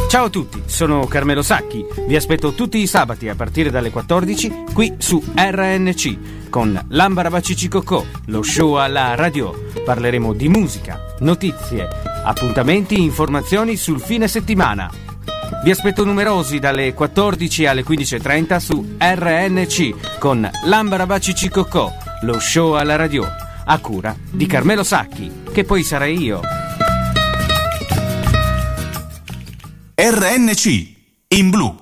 Ciao a tutti, sono Carmelo Sacchi. Vi aspetto tutti i sabati a partire dalle 14 qui su RNC con L'Ambarabacici-Cocò, lo show alla radio. Parleremo di musica, notizie, appuntamenti, informazioni sul fine settimana. Vi aspetto numerosi dalle 14 alle 15.30 su RNC con L'Ambarabacici-Cocò, lo show alla radio, a cura di Carmelo Sacchi, che poi sarei io. RNC in blu.